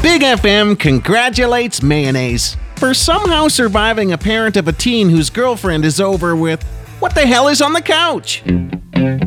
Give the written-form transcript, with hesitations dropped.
Big FM congratulates Mayonnaise for somehow surviving a parent of a teen whose girlfriend is over with what the hell is on the couch.